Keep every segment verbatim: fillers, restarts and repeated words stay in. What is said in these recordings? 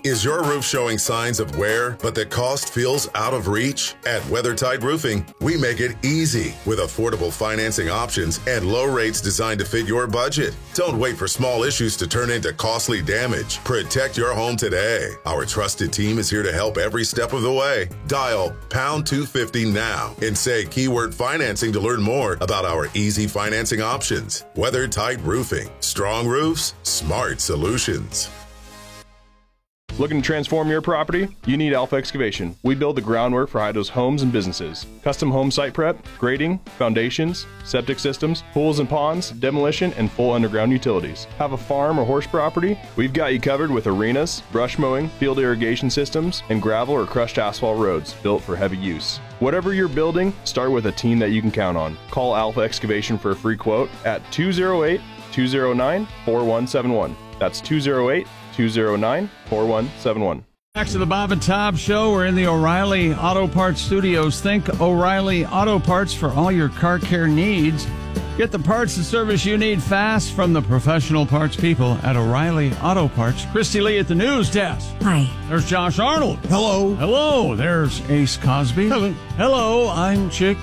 Is your roof showing signs of wear, but the cost feels out of reach? At WeatherTight Roofing, we make it easy with affordable financing options and low rates designed to fit your budget. Don't wait for small issues to turn into costly damage. Protect your home today. Our trusted team is here to help every step of the way. Dial pound two fifty now and say keyword financing to learn more about our easy financing options. WeatherTight Roofing. Strong roofs, smart solutions. Looking to transform your property? You need Alpha Excavation. We build the groundwork for Idaho's homes and businesses. Custom home site prep, grading, foundations, septic systems, pools and ponds, demolition, and full underground utilities. Have a farm or horse property? We've got you covered with arenas, brush mowing, field irrigation systems, and gravel or crushed asphalt roads built for heavy use. Whatever you're building, start with a team that you can count on. Call Alpha Excavation for a free quote at two oh eight, two oh nine, four one seven one. That's two oh eight, two oh nine, four one seven one. Back to the Bob and Tom Show. We're in the O'Reilly Auto Parts Studios. Think O'Reilly Auto Parts for all your car care needs. Get the parts and service you need fast from the professional parts people at O'Reilly Auto Parts. Christy Lee at the news desk. Hi. There's Josh Arnold. Hello. Hello. There's Ace Cosby. Hello. Hello. I'm Chick.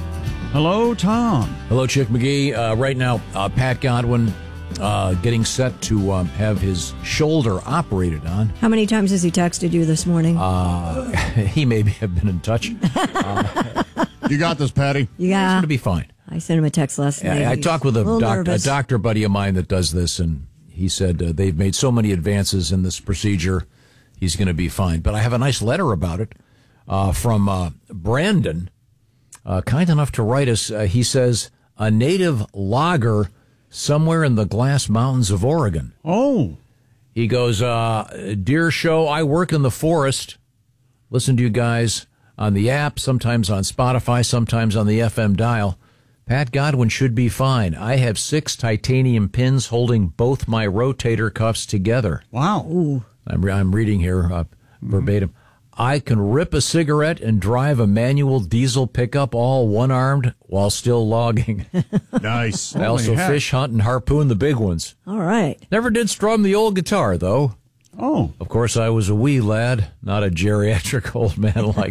Hello, Tom. Hello, Chick McGee. Uh, right now, uh, Pat Godwin uh, getting set to um, have his shoulder operated on. How many times has he texted you this morning? Uh, he may have been in touch. Uh, you got this, Patty. Yeah. He's going to be fine. I sent him a text last night. I, I talked with a, a, doc, a doctor buddy of mine that does this, and he said uh, they've made so many advances in this procedure, he's going to be fine. But I have a nice letter about it uh, from uh, Brandon, uh, kind enough to write us. Uh, he says, a native logger somewhere in the Glass Mountains of Oregon. Oh. He goes, uh, dear show, I work in the forest. Listen to you guys on the app, sometimes on Spotify, sometimes on the F M dial. Pat Godwin should be fine. I have six titanium pins holding both my rotator cuffs together. Wow. Ooh. I'm, re- I'm reading here uh, verbatim. Mm-hmm. I can rip a cigarette and drive a manual diesel pickup all one-armed while still logging. Nice. I also Holy heck. fish, hunt, and harpoon the big ones. All right. Never did strum the old guitar, though. Oh. Of course, I was a wee lad, not a geriatric old man like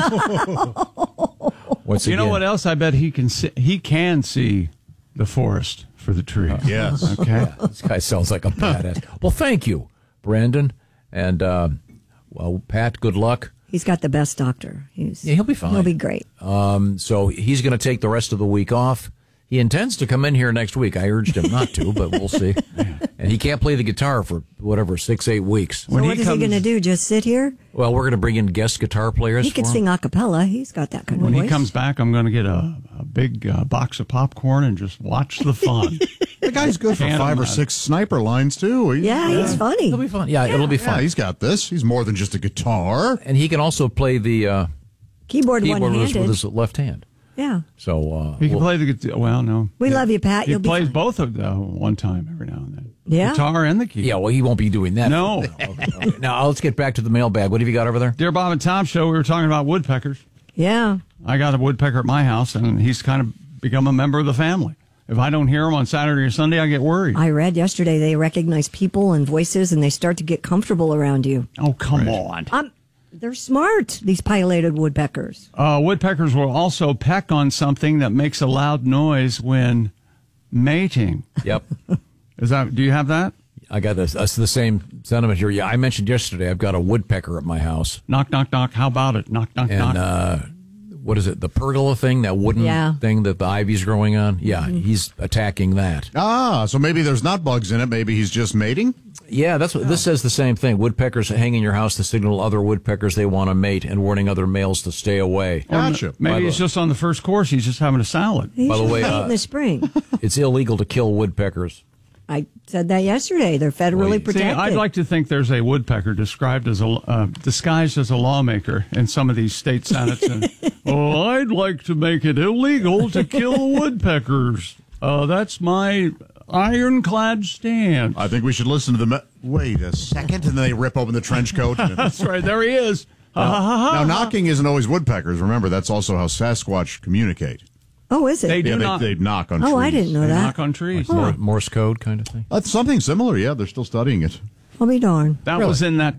that. Once You again, know what else? I bet he can see, he can see the forest for the trees. Yes. Okay. Yeah, this guy sounds like a badass. Well, thank you, Brandon. And, uh, well, Pat, good luck. He's got the best doctor. He's, Yeah, he'll be fine. He'll be great. Um, so he's going to take the rest of the week off. He intends to come in here next week. I urged him not to, but we'll see. And he can't play the guitar for, whatever, six, eight weeks. So what is he going to do? Just sit here? Well, we're going to bring in guest guitar players. He could for him. sing a cappella. He's got that kind When of he voice. comes back, I'm going to get a, a big uh, box of popcorn and just watch the fun. The guy's good for Can't five or imagine. six sniper lines, too. He- Yeah, he's funny. It'll be fun. Yeah, it'll be Yeah, fun. he's got this. He's more than just a guitar. And he can also play the uh, Keyboard, keyboard with his, one-handed. with his left hand. Yeah. So uh, He can we'll- play the guitar. Well, no. We love you, Pat. He You'll be plays fine. both of them one time every now and then. Yeah? Guitar and the keyboard. Yeah, well, he won't be doing that. No. Okay, okay. Now, let's get back to the mailbag. What have you got over there? Dear Bob and Tom Show, we were talking about woodpeckers. Yeah. I got a woodpecker at my house, and he's kind of become a member of the family. If I don't hear him on Saturday or Sunday, I get worried. I read yesterday they recognize people and voices, and they start to get comfortable around you. Oh, come on. Um, they're smart, these pileated woodpeckers. Uh, woodpeckers will also peck on something that makes a loud noise when mating. Yep. Is that? Do you have that? I got this. That's the same sentiment here. Yeah, I mentioned yesterday I've got a woodpecker at my house. Knock, knock, knock. How about it? Knock, knock, And knock. uh, what is it? The pergola thing, that wooden Yeah. thing that the ivy's growing on? Yeah, he's attacking that. Ah, so maybe there's not bugs in it. Maybe he's just mating? Yeah, that's what this says the same thing. Woodpeckers hang in your house to signal other woodpeckers they want to mate and warning other males to stay away. Or m- Gotcha. Maybe By he's the- just on the first course. He's just having a salad. They By the should way, mate uh, in the spring. It's illegal to kill woodpeckers. I said that yesterday. They're federally Wait. See, protected. I'd like to think there's a woodpecker described as a uh, disguised as a lawmaker in some of these state senates. And, oh, I'd like to make it illegal to kill woodpeckers. Uh, that's my ironclad stand. I think we should listen to the... Me- Wait a second, and then they rip open the trench coat. That's right. There he is. Ha, ha, ha, ha. Now, knocking isn't always woodpeckers. Remember, that's also how Sasquatch communicate. Oh, is it? They do Yeah, not. they, they knock on oh, trees. I didn't know They that. knock on trees. Mor- Morse code kind of thing. That's something similar, yeah. They're still studying it. I'll be darned. That was in that